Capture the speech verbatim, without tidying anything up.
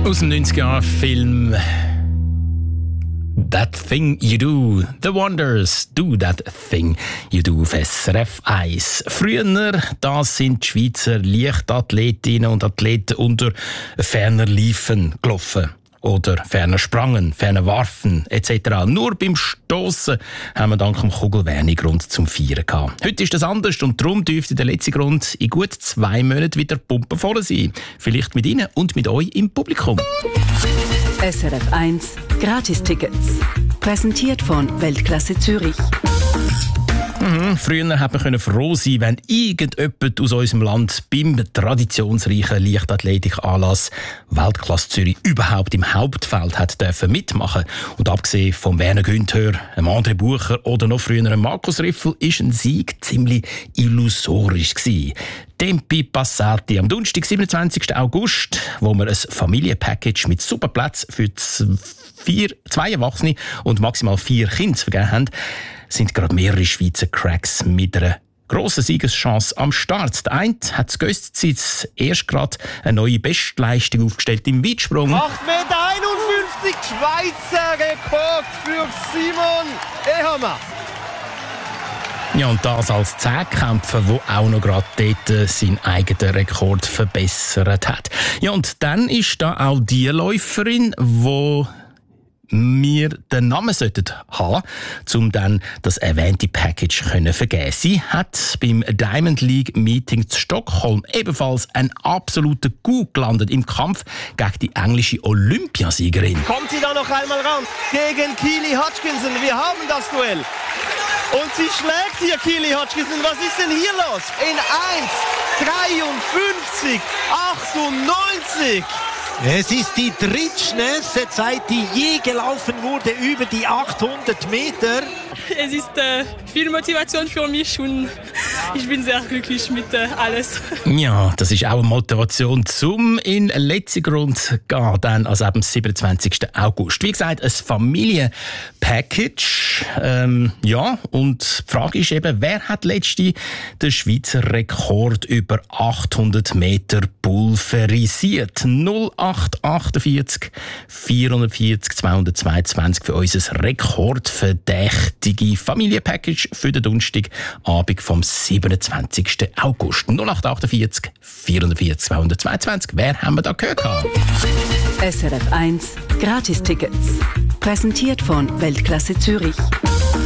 Aus dem neunziger-Jahre-Film That Thing You Do, The Wonders, Do That Thing You Do auf S R F eins. Früher, das sind die Schweizer Leichtathletinnen und Athleten unter ferner Liefen gelaufen. Oder ferner Sprangen, ferner Warfen et cetera. Nur beim Stossen haben wir dank dem Kugelwärme Grund zum Feiern gehabt. Heute ist das anders und darum dürfte der letzte Grund in gut zwei Monaten wieder Pumpen voll sein. Vielleicht mit Ihnen und mit euch im Publikum. S R F eins Gratistickets. Präsentiert von Weltklasse Zürich. Mhm. Früher hat man froh sein, wenn irgendjemand aus unserem Land beim traditionsreichen Leichtathletikanlass Weltklasse Zürich überhaupt im Hauptfeld hat dürfen mitmachen. Und abgesehen von Werner Günther, einem André Bucher oder noch früher einem Markus Riffel ist ein Sieg ziemlich illusorisch gewesen. Tempi passati am Donnerstag, siebenundzwanzigsten August, wo wir ein Familienpackage mit super Plätzen für vier, zwei Erwachsene und maximal vier Kinder vergeben haben, sind gerade mehrere Schweizer Cracks mit einer grossen Siegeschance am Start. Der eine hat zu Göstzeit erst gerade eine neue Bestleistung aufgestellt im Weitsprung. acht Meter einundfünfzig, Schweizer Rekord für Simon Ehammer. Ja, und das als Zehnkämpfer, der auch noch gerade dort seinen eigenen Rekord verbessert hat. Ja, und dann ist da auch die Läuferin, die wir den Namen sollten haben, um dann das erwähnte Package können vergeben. Sie hat beim Diamond League Meeting zu Stockholm ebenfalls einen absoluten Coup gelandet im Kampf gegen die englische Olympiasiegerin. Kommt sie da noch einmal ran gegen Keely Hutchinson. Wir haben das Duell. Und sie schlägt hier Keely Hutchinson. Was ist denn hier los? In eins dreiundfünfzig achtundneunzig. Es ist die drittschnellste Zeit, die je gelaufen wurde über die achthundert Meter. Es ist äh, viel Motivation für mich und ich bin sehr glücklich mit äh, alles. Ja, das ist auch eine Motivation zum in den letzten Grund gehen, dann also ab dem siebenundzwanzigsten August. Wie gesagt, ein Familienpackage. Ähm, ja, und die Frage ist eben, wer hat letzte den Schweizer Rekord über achthundert Meter pulverisiert? null acht achtundvierzig vierhundertvierzig zweihundertzweiundzwanzig für unser rekordverdächtige Familienpackage für den Donnerstagabend vom siebenundzwanzigsten August. null acht achtundvierzig vierhundertvierzig zweihundertzweiundzwanzig. Wer haben wir da gehört? S R F eins Gratistickets. Präsentiert von Weltklasse Zürich.